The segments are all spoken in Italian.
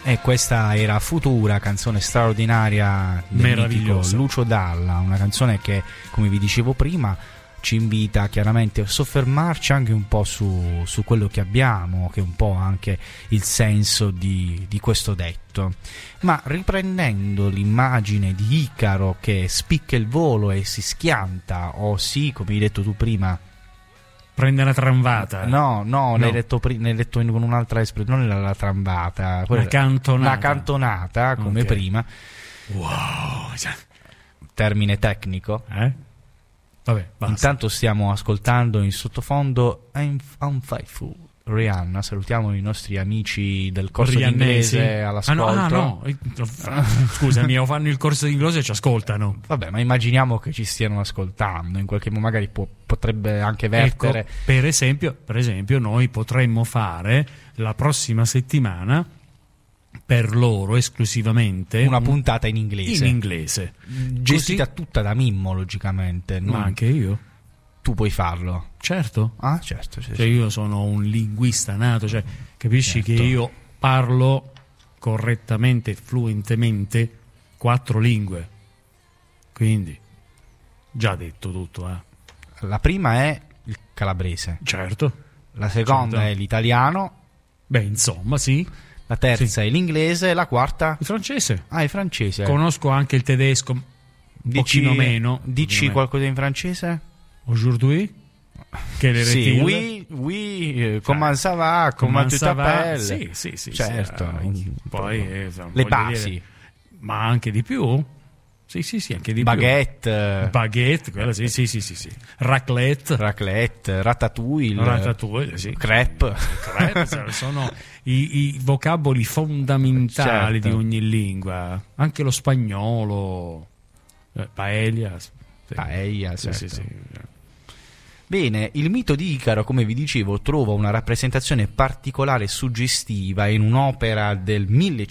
E questa era Futura, canzone straordinaria del mitico Lucio Dalla, una canzone che, come vi dicevo prima, ci invita chiaramente a soffermarci anche un po' su quello che abbiamo, che è un po' anche il senso di questo detto. Ma riprendendo l'immagine di Icaro che spicca il volo e si schianta, o sì, come hai detto tu prima, prende una tramvata. No, l'hai detto con un'altra espressione, non era la tramvata, una cantonata. Una cantonata, come prima. Wow, termine tecnico. Vabbè, basta. Intanto stiamo ascoltando in sottofondo Unfaithful, Rihanna. Salutiamo i nostri amici del corso di inglese all'ascolto. Scusami, fanno il corso di inglese e ci ascoltano. Vabbè, ma immaginiamo che ci stiano ascoltando. In qualche modo magari potrebbe anche vertere. Ecco, per esempio, noi potremmo fare la prossima settimana per loro esclusivamente una puntata in inglese. Gestita tutta da Mimmo, logicamente. Ma anche io. Tu puoi farlo? Certo. Ah, certo. Cioè, io sono un linguista nato, cioè, capisci che io parlo correttamente, fluentemente 4 lingue. Quindi, già detto tutto. La prima è il calabrese. Certo. La seconda è l'italiano. Beh, insomma, sì. La terza è l'inglese, la quarta? Il francese. Ah, il francese. Conosco anche il tedesco, un pochino meno. Dici qualcosa in francese? Aujourd'hui? Che le sì, oui, comment ça va? Comment tu t'appelles? Sì. Certo. Poi le basi. Dire, ma anche di più? Sì, anche di più. Baguette, quella sì. Raclette, ratatouille, sì. Crepe, sono i vocaboli fondamentali di ogni lingua, anche lo spagnolo, paella, certo. Sì. Bene, il mito di Icaro, come vi dicevo, trova una rappresentazione particolare e suggestiva in un'opera del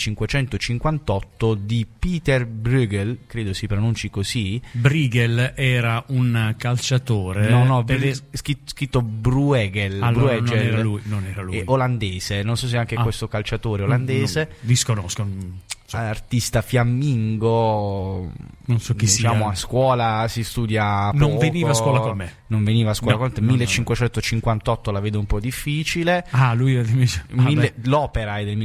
1558 di Peter Bruegel, credo si pronunci così. Bruegel era un calciatore. No, scritto Bruegel. Allora, non era lui. È olandese, non so se anche questo calciatore olandese. No, disconosco. Artista fiammingo, non so chi sia. A scuola si studia poco. Non veniva a scuola con me. 1558 la vedo un po' difficile. Lui era l'opera è del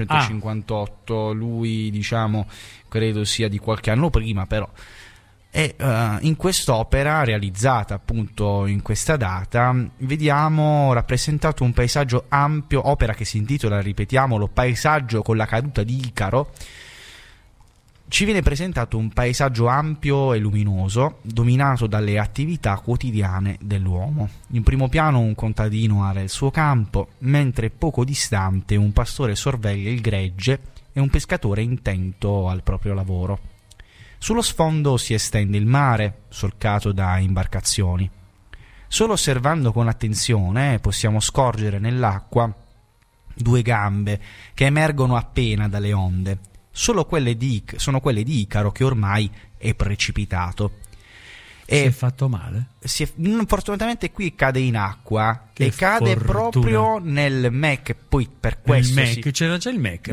1558. Lui, credo sia di qualche anno prima, però. E in quest'opera, realizzata appunto in questa data, vediamo rappresentato un paesaggio ampio, opera che si intitola, ripetiamolo, Paesaggio con la caduta di Icaro. Ci viene presentato un paesaggio ampio e luminoso, dominato dalle attività quotidiane dell'uomo. In primo piano un contadino ara il suo campo, mentre poco distante un pastore sorveglia il gregge e un pescatore intento al proprio lavoro. Sullo sfondo si estende il mare, solcato da imbarcazioni. Solo osservando con attenzione possiamo scorgere nell'acqua 2 gambe che emergono appena dalle onde. Sono quelle di Icaro, che ormai è precipitato. Si è fatto male? Fortunatamente qui cade in acqua cade proprio nel MEC. Poi per questo c'era già il MEC?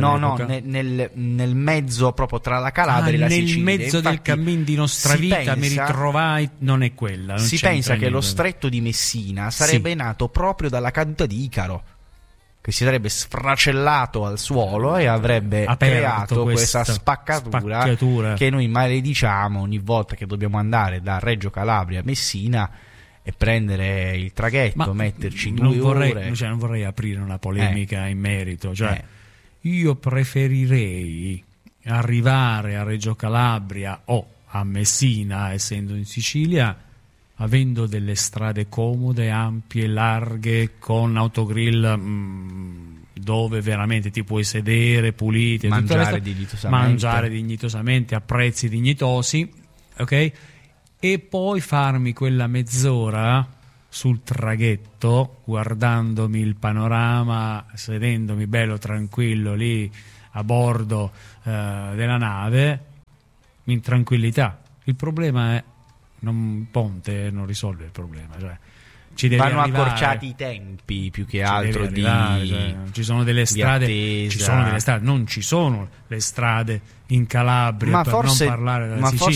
nel mezzo, proprio tra la Calabria e la Sicilia. Nel mezzo del cammin di nostra vita mi ritrovai. Non è quella. Non si pensa che lo stretto di Messina sarebbe nato proprio dalla caduta di Icaro, che si sarebbe sfracellato al suolo e avrebbe creato questa spaccatura che noi malediciamo ogni volta che dobbiamo andare da Reggio Calabria a Messina e prendere il traghetto, metterci 2 ore. Non vorrei aprire una polemica in merito. Io preferirei arrivare a Reggio Calabria o a Messina, essendo in Sicilia, avendo delle strade comode, ampie, larghe, con autogrill dove veramente ti puoi sedere, puliti, mangiare dignitosamente a prezzi dignitosi, ok? E poi farmi quella mezz'ora sul traghetto, guardandomi il panorama, sedendomi bello tranquillo lì a bordo della nave, in tranquillità. Il problema è ponte non risolve il problema, vanno accorciati i tempi più che altro ci sono delle strade, non ci sono le strade in Calabria, non parlare della Sicilia.